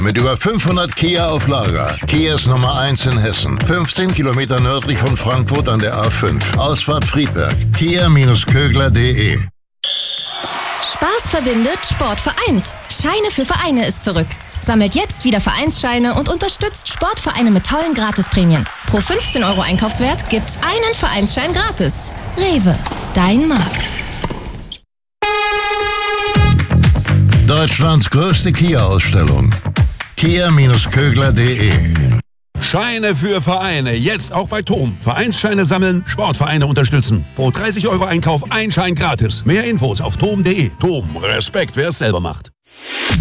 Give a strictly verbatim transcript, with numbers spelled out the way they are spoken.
Mit über fünfhundert Kia auf Lager. Kia ist Nummer eins in Hessen. fünfzehn Kilometer nördlich von Frankfurt an der A fünf. Ausfahrt Friedberg. Kia Kögler punkt de. Spaß verbindet, Sport vereint. Scheine für Vereine ist zurück. Sammelt jetzt wieder Vereinsscheine und unterstützt Sportvereine mit tollen Gratisprämien. Pro fünfzehn Euro Einkaufswert gibt's einen Vereinsschein gratis. Rewe, dein Markt. Deutschlands größte Kia-Ausstellung. Kia Kögler punkt de. Scheine für Vereine, jetzt auch bei Tom. Vereinsscheine sammeln, Sportvereine unterstützen. Pro dreißig Euro Einkauf ein Schein gratis. Mehr Infos auf tom punkt de. Tom, Respekt, wer es selber macht.